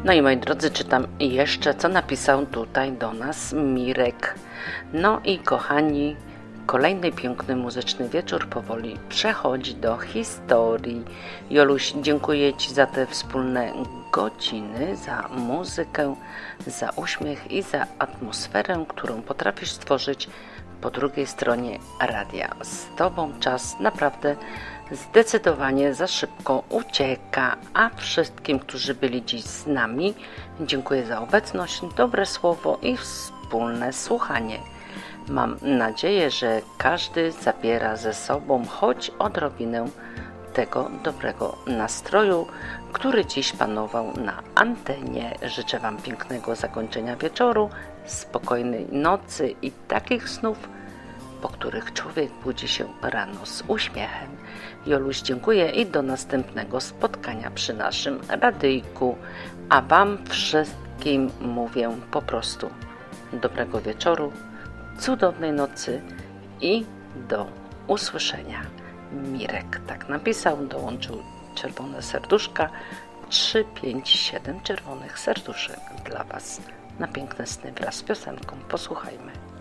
No i moi drodzy, czytam jeszcze, co napisał tutaj do nas Mirek. No i kochani, kolejny piękny muzyczny wieczór powoli przechodzi do historii. Joluś, dziękuję Ci za te wspólne godziny, za muzykę, za uśmiech i za atmosferę, którą potrafisz stworzyć po drugiej stronie radia. Z Tobą czas naprawdę zdecydowanie za szybko ucieka, a wszystkim, którzy byli dziś z nami, dziękuję za obecność, dobre słowo i wspólne słuchanie. Mam nadzieję, że każdy zabiera ze sobą choć odrobinę tego dobrego nastroju, który dziś panował na antenie. Życzę Wam pięknego zakończenia wieczoru, spokojnej nocy i takich snów, po których człowiek budzi się rano z uśmiechem. Joluś, dziękuję i do następnego spotkania przy naszym radyjku, a Wam wszystkim mówię po prostu dobrego wieczoru, cudownej nocy i do usłyszenia. Mirek tak napisał, dołączył czerwone serduszka, 3, 5, 7 czerwonych serduszek dla Was na piękne sny wraz z piosenką. Posłuchajmy.